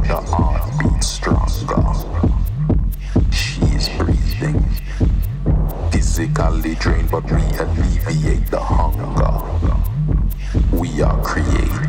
the heartbeat stronger. She's breathing, physically drained, but we alleviate the hunger. We are creating